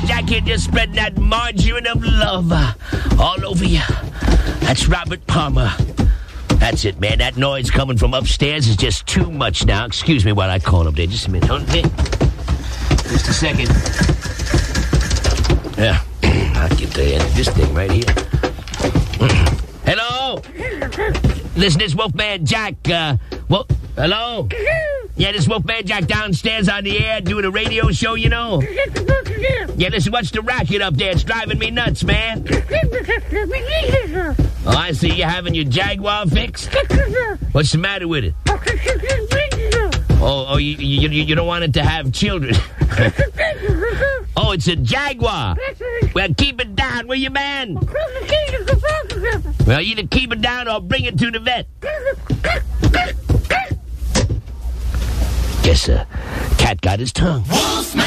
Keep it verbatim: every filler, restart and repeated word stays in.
Jack here, just spreading that margarine of love uh, all over you. That's Robert Palmer. That's it, man. That noise coming from upstairs is just too much now. Excuse me while I call up there. Just a minute. Okay? Just a second. Yeah. I'll get the, uh, this thing right here. Hello? Listen, this Wolfman Jack. Uh, well, hello? Yeah, this Wolfman Jack downstairs on the air doing a radio show, you know? Yeah, listen, what's the racket up there? It's driving me nuts, man. Oh, I see you having your Jaguar fixed. What's the matter with it? Oh, oh, you, you, you don't want it to have children. Oh, it's a Jaguar. Well, keep it down, will you, man? Well, either keep it down or bring it to the vet. Guess a uh, cat got his tongue.